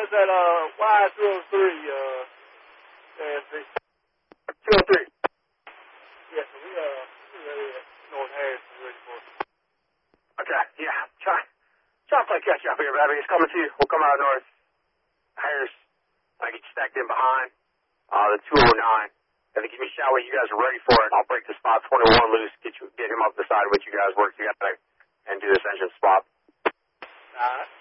us at Y203. ASC. 203. Yes, so we ready at North Harris. We're ready for it. Okay, yeah. Try to play catch up here, baby. It's coming to you. We'll come out of North Harris. I get you stacked in behind the 209. And then give me a shout when you guys are ready for it. I'll break the spot 21 loose, get him up the side of which you guys work together, and do this engine swap. All right.